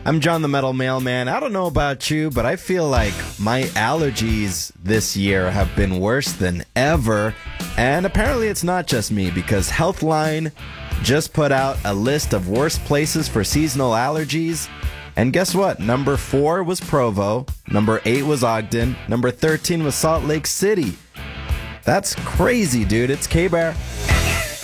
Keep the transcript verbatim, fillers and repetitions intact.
I'm John the Metal Mailman. I don't know about you, but I feel like my allergies this year have been worse than ever. And apparently it's not just me, because Healthline just put out a list of worst places for seasonal allergies. And guess what? Number four was Provo. Number eight was Ogden. Number thirteen was Salt Lake City. That's crazy, dude. It's K-Bear.